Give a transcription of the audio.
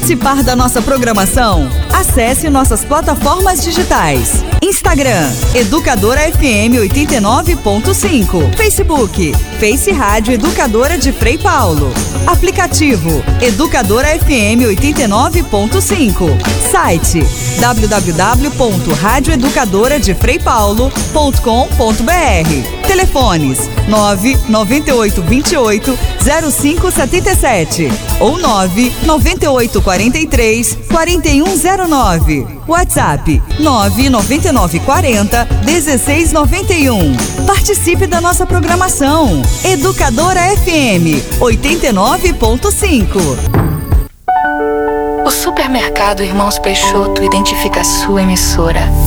participar da nossa programação? Acesse nossas plataformas digitais. Instagram, Educadora FM 89.5. Facebook, Face Rádio Educadora de Frei Paulo. Aplicativo, Educadora FM 89.5. Site, www.radioeducadoradefreipaulo.com.br. Telefones 99828-0577 ou 99843-4109. WhatsApp 99940-1691. Participe da nossa programação. Educadora FM 89.5. O Supermercado Irmãos Peixoto identifica a sua emissora